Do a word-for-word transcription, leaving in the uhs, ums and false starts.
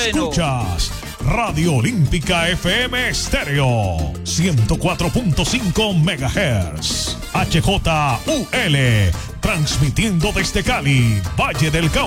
bueno. Escuchas Radio Olímpica F M Estéreo ciento cuatro punto cinco megahertz. H J U L transmitiendo desde Cali, Valle del Cauca.